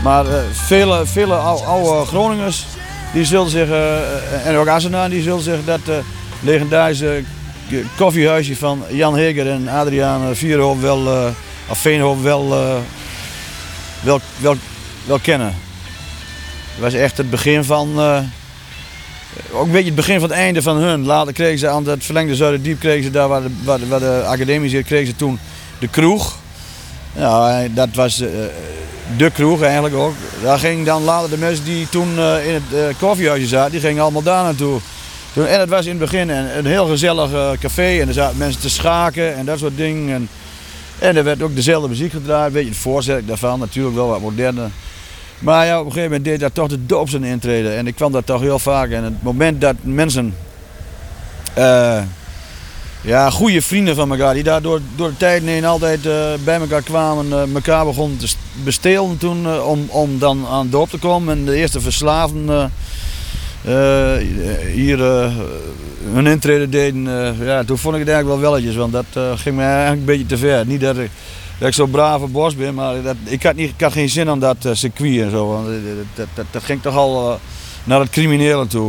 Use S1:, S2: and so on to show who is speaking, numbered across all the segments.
S1: Maar vele oude Groningers die zullen zich, en ook Assenaar, die zullen zich dat legendarische koffiehuisje van Jan Heger en Adriaan Vierhoop of Veenhoop wel kennen. Het was echt het begin van, ook een beetje het begin van het einde van hun. Later kregen ze aan het verlengde Zuiderdiep, kregen ze daar waar de academie zit, kregen ze toen de kroeg. Ja, dat was de kroeg eigenlijk ook. Daar gingen dan later de mensen die toen in het koffiehuisje zaten, die gingen allemaal daar naartoe. En het was in het begin een heel gezellig café en er zaten mensen te schaken en dat soort dingen. En er werd ook dezelfde muziek gedraaid, weet je, het voorzet daarvan, natuurlijk wel wat moderner. Maar ja, op een gegeven moment deed daar toch de doop zijn intreden en ik kwam daar toch heel vaak. En het moment dat mensen, goede vrienden van elkaar, die daar door de tijd heen altijd bij elkaar kwamen, elkaar begonnen te bestelen toen om dan aan de doop te komen. En de eerste verslaafden hier hun intrede deden, toen vond ik het eigenlijk wel welletjes, want dat ging me eigenlijk een beetje te ver. Niet dat ik zo'n brave bos ben, maar ik had geen zin aan dat circuit en zo. Want dat ging toch al naar het criminele toe.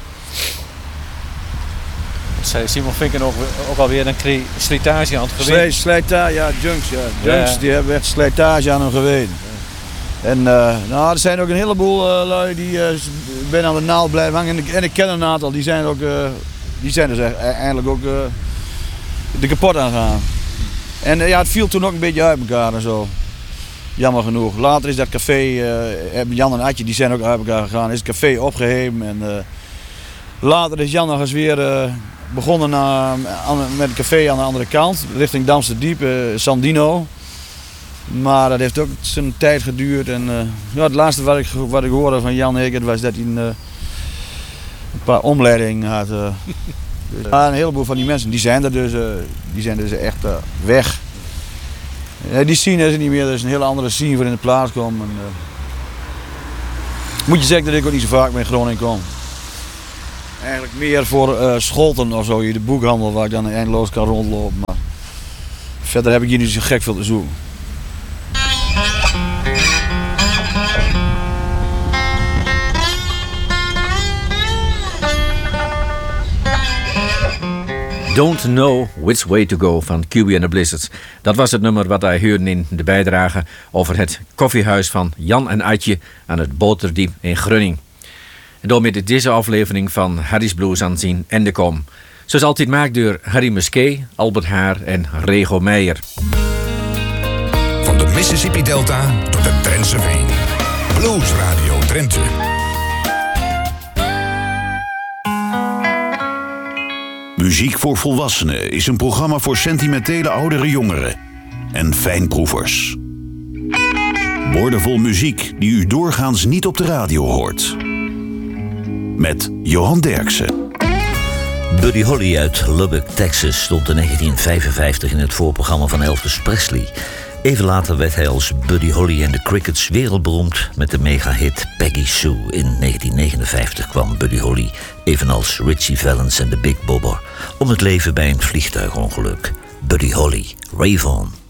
S2: Zei Simon Vinken ook alweer een slijtage aan het geweten?
S1: Slijtage, ja, junks, die hebben echt slijtage aan hun geweten. En er zijn ook een heleboel lui die ben aan de naald blijven hangen. En ik ken een aantal, die zijn dus eigenlijk ook de kapot aan gegaan. En het viel toen ook een beetje uit elkaar en zo. Jammer genoeg. Later is dat café, Jan en Adje, die zijn ook uit elkaar gegaan. Is het café opgeheven en later is Jan nog eens weer begonnen met een café aan de andere kant, richting Damsterdiep, Sandino. Maar dat heeft ook zijn tijd geduurd. En het laatste wat ik hoorde van Jan Heger was dat hij een paar omleidingen had. Maar een heleboel van die mensen die zijn dus echt weg. Die scene is er niet meer, er is een hele andere scene voor in de plaats komt. Moet je zeggen dat ik ook niet zo vaak met Groningen kom. Eigenlijk meer voor Scholten of zo, hier de boekhandel waar ik dan eindeloos kan rondlopen. Maar verder heb ik hier niet zo gek veel te zoeken.
S3: Don't Know Which Way to Go van QB and the Blizzards. Dat was het nummer wat wij hoorden in de bijdrage over het koffiehuis van Jan en Adje aan het Boterdiep in Grunning. En door met deze aflevering van Harry's Blues aanzien en de kom. Zoals altijd maakt door Harry Musquet, Albert Haar en Rego Meijer.
S4: Van de Mississippi Delta tot de Drentse Veen. Blues Radio Drenthe. Muziek voor Volwassenen is een programma voor sentimentele oudere jongeren en fijnproevers. Woordenvol muziek die u doorgaans niet op de radio hoort. Met Johan Derksen.
S5: Buddy Holly uit Lubbock, Texas stond in 1955 in het voorprogramma van Elvis Presley. Even later werd hij als Buddy Holly en de Crickets wereldberoemd met de megahit Peggy Sue. In 1959 kwam Buddy Holly, evenals Richie Valens en de Big Bobber, om het leven bij een vliegtuigongeluk. Buddy Holly, Rave On.